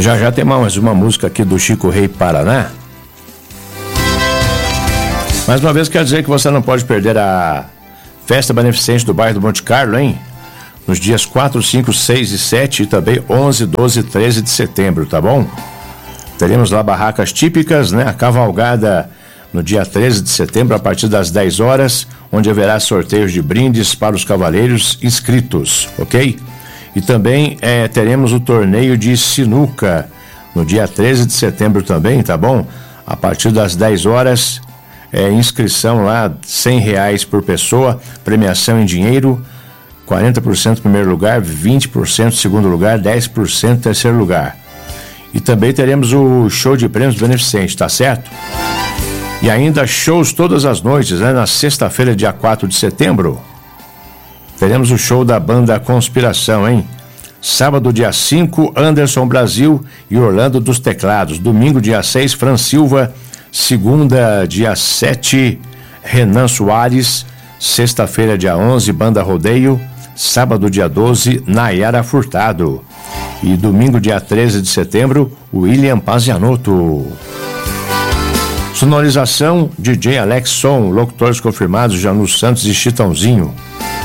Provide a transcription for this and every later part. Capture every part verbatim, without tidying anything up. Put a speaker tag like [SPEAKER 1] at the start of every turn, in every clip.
[SPEAKER 1] Já já tem mais uma música aqui do Chico Rei Paraná. Mais uma vez, quero dizer que você não pode perder a festa beneficente do bairro do Monte Carlo, hein? Nos dias quatro, cinco, seis e sete e também onze, doze e treze de setembro, tá bom? Teremos lá barracas típicas, né? A cavalgada no dia treze de setembro, a partir das dez horas, onde haverá sorteios de brindes para os cavaleiros inscritos, ok? E também é, teremos o torneio de sinuca no dia treze de setembro também, tá bom? A partir das dez horas, é, inscrição lá, cem reais por pessoa, premiação em dinheiro, quarenta por cento primeiro lugar, vinte por cento segundo lugar, dez por cento terceiro lugar. E também teremos o show de prêmios beneficente, tá certo? E ainda shows todas as noites, né? Na sexta-feira, dia quatro de setembro, teremos o show da banda Conspiração, hein? Sábado, dia cinco, Anderson Brasil e Orlando dos Teclados. Domingo, dia seis, Fran Silva. Segunda, dia sete, Renan Soares. Sexta-feira, dia onze, Banda Rodeio. Sábado, dia doze, Nayara Furtado. E domingo, dia treze de setembro, William Pazianotto. Sonorização, D J Alex Som, locutores confirmados, Janu Santos e Chitãozinho.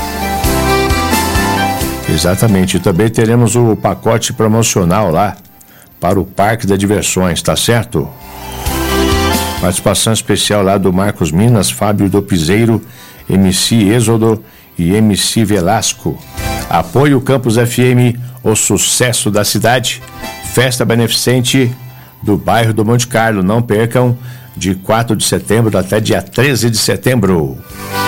[SPEAKER 1] Exatamente, e também teremos o pacote promocional lá para o Parque das Diversões, tá certo? Participação especial lá do Marcos Minas, Fábio do Piseiro, M C Êxodo e M C Velasco. Apoio Campus F M, o sucesso da cidade. Festa beneficente do bairro do Monte Carlo, não percam, de quatro de setembro até dia treze de setembro.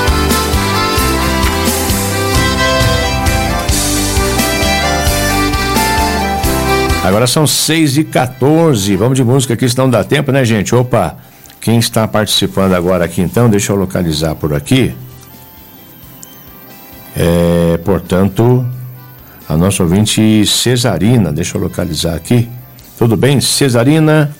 [SPEAKER 1] Agora são seis e quatorze, vamos de música aqui, senão não dá tempo, né, gente? Opa, quem está participando agora aqui então, deixa eu localizar por aqui. É, portanto, a nossa ouvinte Cesarina, deixa eu localizar aqui. Tudo bem, Cesarina?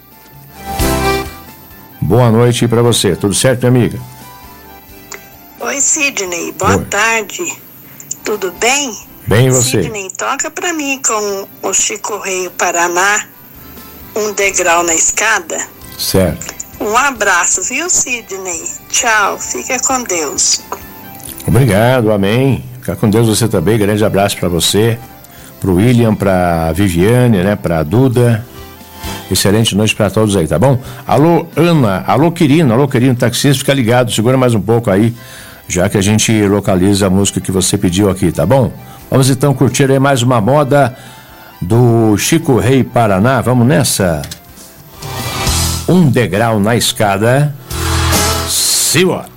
[SPEAKER 1] Boa noite para você, tudo certo, minha amiga?
[SPEAKER 2] Oi, Sidney, boa Oi. tarde, tudo bem?
[SPEAKER 1] Bem, e você?
[SPEAKER 2] Sidney, toca pra mim com o Chico Rei Paraná, Um Degrau na Escada.
[SPEAKER 1] Certo.
[SPEAKER 2] Um abraço, viu, Sidney? Tchau, fica com Deus.
[SPEAKER 1] Obrigado, amém. Fica com Deus você também, grande abraço pra você, pro William, pra Viviane, né, pra Duda. Excelente noite pra todos aí, tá bom? Alô, Ana, alô, Quirino, alô, Quirino, taxista, fica ligado, segura mais um pouco aí, já que a gente localiza a música que você pediu aqui, tá bom? Vamos então curtir aí mais uma moda do Chico Rei Paraná. Vamos nessa. Um Degrau na Escada. Simbora.